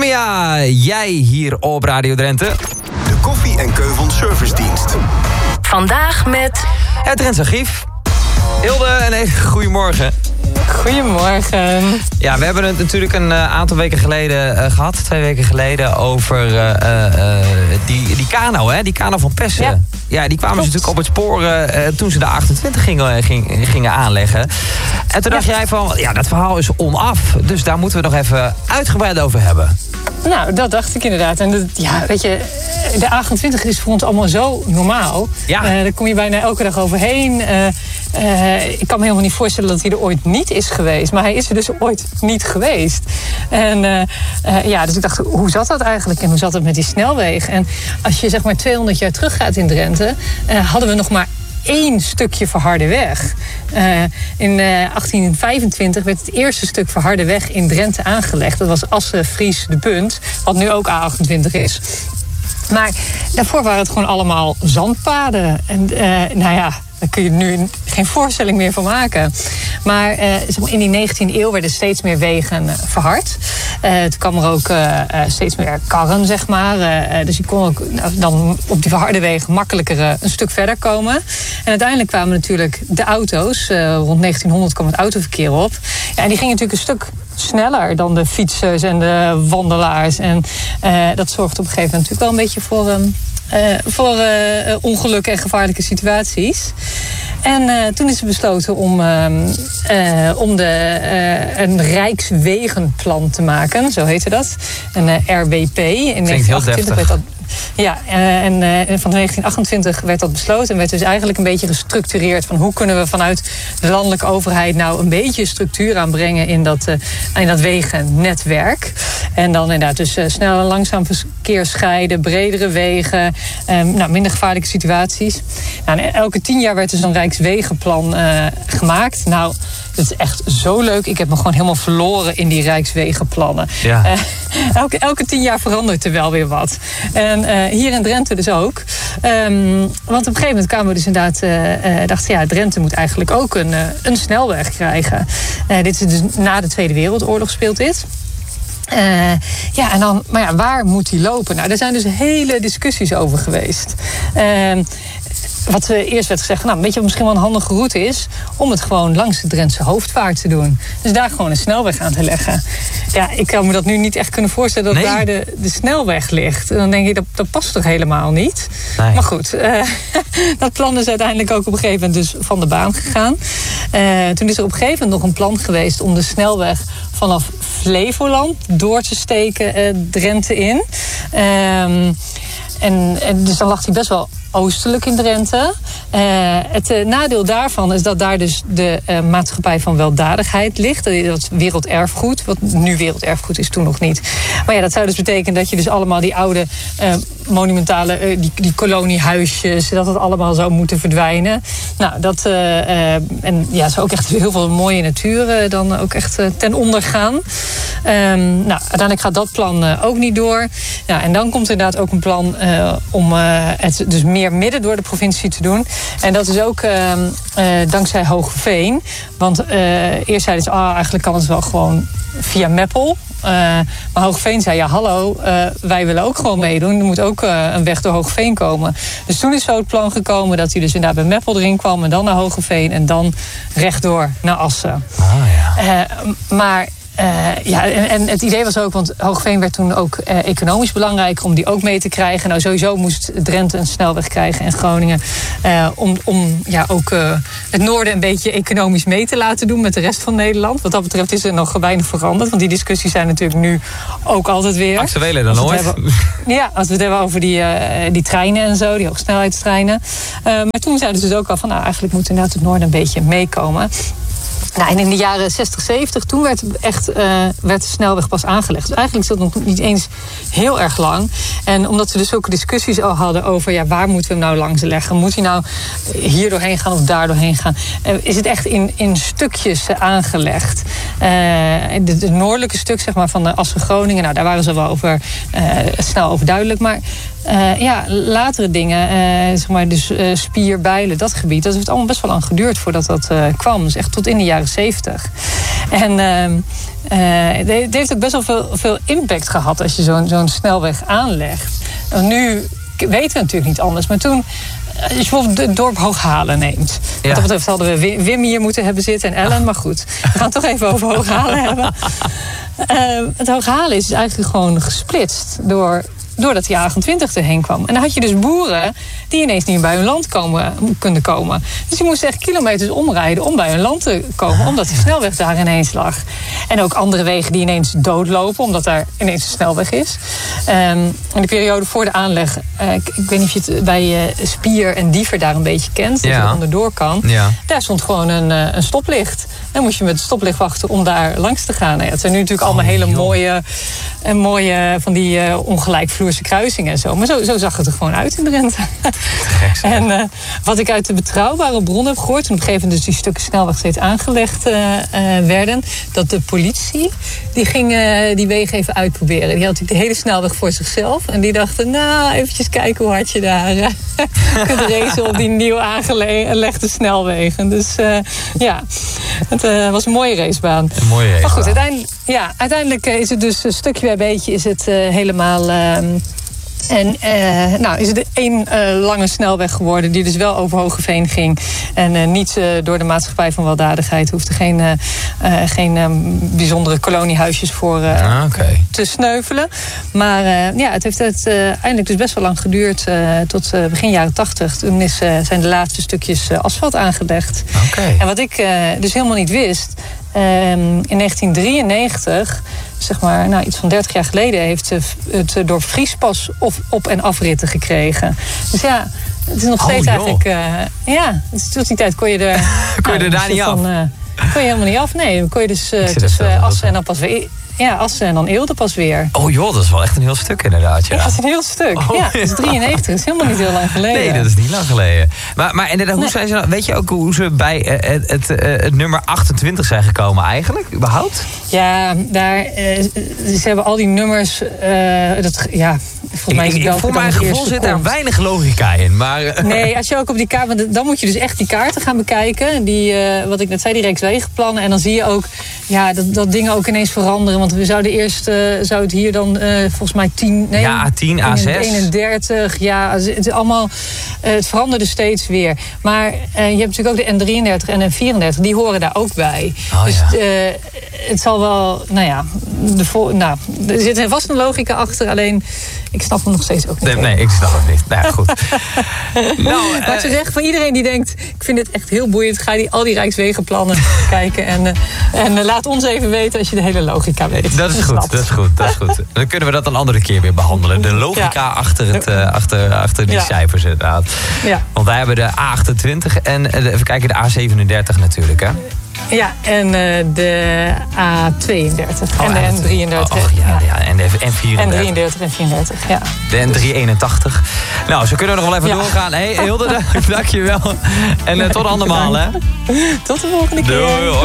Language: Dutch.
Lamia, jij hier op Radio Drenthe. De Koffie en Keuvels Servicedienst. Vandaag met Het Drentse Archief. Hilde, een hele goedemorgen. Goedemorgen. Ja, we hebben het natuurlijk een aantal weken geleden gehad. 2 weken geleden over die kano, hè? Die kano van Pessen. Ja, die kwamen ze natuurlijk op het spoor toen ze de 28 gingen aanleggen. En toen dacht jij van, ja, dat verhaal is onaf. Dus daar moeten we nog even uitgebreid over hebben. Nou, dat dacht ik inderdaad. En weet je, de A28 is voor ons allemaal zo normaal. Ja. Daar kom je bijna elke dag overheen. Ik kan me helemaal niet voorstellen dat hij er ooit niet is geweest. Maar hij is er dus ooit niet geweest. En dus ik dacht, hoe zat dat eigenlijk? En hoe zat het met die snelwegen? En als je zeg maar 200 jaar teruggaat in Drenthe, hadden we nog maar 1 stukje verharde weg. In 1825 werd het eerste stuk verharde weg in Drenthe aangelegd. Dat was Assen-Fries de Punt, wat nu ook A28 is. Maar daarvoor waren het gewoon allemaal zandpaden. En daar kun je nu geen voorstelling meer van maken. Maar in die 19e eeuw werden steeds meer wegen verhard. Toen kwam er ook steeds meer karren, zeg maar. Dus je kon ook dan op die verharde wegen makkelijker een stuk verder komen. En uiteindelijk kwamen natuurlijk de auto's. Rond 1900 kwam het autoverkeer op. Ja, en die gingen natuurlijk een stuk sneller dan de fietsers en de wandelaars. En dat zorgde op een gegeven moment natuurlijk wel een beetje voor ongelukken en gevaarlijke situaties. En toen is er besloten om een Rijkswegenplan te maken, zo heette dat. Een RWP. In 1928 werd dat. Ja, en van 1928 werd dat besloten en werd dus eigenlijk een beetje gestructureerd van hoe kunnen we vanuit de landelijke overheid nou een beetje structuur aanbrengen in dat wegennetwerk. En dan inderdaad dus snel en langzaam verkeer scheiden, bredere wegen, minder gevaarlijke situaties. Nou, en elke 10 jaar werd dus een Rijkswegenplan gemaakt. Nou, dat is echt zo leuk. Ik heb me gewoon helemaal verloren in die Rijkswegenplannen. Ja. Elke 10 jaar verandert er wel weer wat. En hier in Drenthe dus ook. Want op een gegeven moment kwamen we dus inderdaad dachten, ja, Drenthe moet eigenlijk ook een snelweg krijgen. Dit is dus na de Tweede Wereldoorlog speelt dit. Maar waar moet die lopen? Nou, daar zijn dus hele discussies over geweest. Wat eerst werd gezegd, weet je wat misschien wel een handige route is? Om het gewoon langs de Drentse hoofdvaart te doen. Dus daar gewoon een snelweg aan te leggen. Ja, ik kan me dat nu niet echt kunnen voorstellen dat daar de snelweg ligt. En dan denk ik, dat past toch helemaal niet? Nee. Maar goed, dat plan is uiteindelijk ook op een gegeven moment dus van de baan gegaan. Toen is er op een gegeven moment nog een plan geweest om de snelweg vanaf Flevoland door te steken Drenthe in. Dus dan lag hij best wel oostelijk in Drenthe. Het nadeel daarvan is dat daar dus de maatschappij van weldadigheid ligt. Dat is werelderfgoed, wat nu werelderfgoed is, toen nog niet. Maar ja, dat zou dus betekenen dat je dus allemaal die oude monumentale, die koloniehuisjes, dat het allemaal zou moeten verdwijnen. Nou, dat zou ook echt heel veel mooie natuur dan ook echt ten onder gaan. Uiteindelijk gaat dat plan ook niet door. Ja, en dan komt inderdaad ook een plan om het dus meer midden door de provincie te doen. En dat is ook dankzij Hoogeveen. Want eerst zeiden ze, eigenlijk kan het wel gewoon via Meppel. Maar Hoogeveen zei, ja hallo, wij willen ook gewoon meedoen. Er moet ook een weg door Hoogeveen komen. Dus toen is zo het plan gekomen dat hij dus inderdaad bij Meppel erin kwam en dan naar Hoogeveen en dan rechtdoor naar Assen. En het idee was ook, want Hoogeveen werd toen ook economisch belangrijker om die ook mee te krijgen. Nou, sowieso moest Drenthe een snelweg krijgen en Groningen om het noorden een beetje economisch mee te laten doen met de rest van Nederland. Wat dat betreft is er nog weinig veranderd, want die discussies zijn natuurlijk nu ook altijd weer. Actueler dan ooit. Als we het hebben over die treinen en zo, die hogesnelheidstreinen. Maar toen zeiden ze dus ook al van, eigenlijk moet inderdaad het noorden een beetje meekomen. Nou, en in de jaren 60, 70, toen werd de snelweg pas aangelegd. Dus eigenlijk is dat nog niet eens heel erg lang. En omdat we dus zulke discussies al hadden over, waar moeten we hem nou langs leggen? Moet hij nou hier doorheen gaan of daar doorheen gaan? Is het echt in stukjes aangelegd? Het noordelijke stuk, zeg maar, van de Assen-Groningen, nou, daar waren ze wel snel over duidelijk. Maar latere dingen, dus Spier, Bijlen, dat gebied, dat heeft allemaal best wel lang geduurd voordat dat kwam. Dus echt tot in de jaren jaren 70. En het heeft ook best wel veel impact gehad als je zo'n snelweg aanlegt. En nu weten we natuurlijk niet anders. Maar toen, als je bijvoorbeeld het dorp Hooghalen neemt. Wat dat betreft hadden we Wim hier moeten hebben zitten en Ellen. Maar goed, we gaan het toch even over Hooghalen hebben. Het Hooghalen is eigenlijk gewoon gesplitst doordat die A28 erheen kwam. En dan had je dus boeren die ineens niet bij hun land konden komen. Dus die moesten echt kilometers omrijden om bij hun land te komen, omdat die snelweg daar ineens lag. En ook andere wegen die ineens doodlopen, omdat daar ineens een snelweg is. In de periode voor de aanleg, ik weet niet of je het bij Spier en Diever daar een beetje kent, dat je er onderdoor kan. Ja. Daar stond gewoon een stoplicht. Dan moest je met het stoplicht wachten om daar langs te gaan. Het zijn nu natuurlijk allemaal hele mooie van die ongelijkvloerse kruisingen en zo. Maar zo zag het er gewoon uit in Drenthe. En wat ik uit de betrouwbare bron heb gehoord, toen op een gegeven moment dus die stukken snelweg steeds aangelegd werden, dat de politie, die ging die wegen even uitproberen. Die had natuurlijk de hele snelweg voor zichzelf. En die dachten, nou, eventjes kijken hoe hard je daar kunt racen op die nieuw aangelegde snelwegen. Dus het was een mooie racebaan. Een mooie racebaan. Maar goed, uiteindelijk is het dus stukje bij beetje is het helemaal... is het één lange snelweg geworden die dus wel over Hoogeveen ging. En niet door de maatschappij van weldadigheid hoefde geen bijzondere koloniehuisjes voor te sneuvelen. Maar het heeft uiteindelijk dus best wel lang geduurd tot begin jaren 80. Toen zijn de laatste stukjes asfalt aangelegd. En wat ik dus helemaal niet wist, in 1993... zeg maar, iets van 30 jaar geleden heeft het dorp Vriespas op- en afritten gekregen. Dus ja, het is nog steeds eigenlijk... tot die tijd kon je er... kon je er daar niet af? Kon je helemaal niet af, nee. Dan kon je dus tussen Assen en dan pas weer... Ja, Assen en dan Eelde pas weer. Oh joh, dat is wel echt een heel stuk inderdaad. Ja, dat is een heel stuk. Dat is 93. Dat is helemaal niet heel lang geleden. Nee, dat is niet lang geleden. Maar inderdaad, hoe zijn ze nou, weet je ook hoe ze bij het nummer 28 zijn gekomen eigenlijk, überhaupt? Ja, ze hebben al die nummers... volgens mij is het voor mijn gevoel zit daar weinig logica in. Maar... Nee, als je ook op die kaart... Want dan moet je dus echt die kaarten gaan bekijken. Die, wat ik net zei, die Rijkswegenplannen. En dan zie je ook dat dingen ook ineens veranderen. Want we zouden eerst... zou het hier dan volgens mij 10... Nee, ja, 10, A6. 31. Ja, het allemaal... het veranderde steeds weer. Maar je hebt natuurlijk ook de N33 en de N34. Die horen daar ook bij. Dus het zal wel... er zit vast een logica achter. Alleen... Ik snap hem nog steeds ook niet. Nee, ik snap het niet. Nou ja, goed. Maar ze zeggen voor iedereen die denkt... ik vind het echt heel boeiend. Ga al die Rijkswegenplannen kijken. En laat ons even weten als je de hele logica weet. Dat is goed. Dan kunnen we dat een andere keer weer behandelen. De logica achter die cijfers inderdaad. Ja. Want wij hebben de A28 en even kijken, de A37 natuurlijk, hè? Ja, en de A32 en de N33. En de N34. N33 en 34, ja. De N381. Nou, zo kunnen we nog wel even doorgaan. Hé, Hilde, dank je wel. En tot andermaal, hè? Tot de volgende keer. Doei, hoi.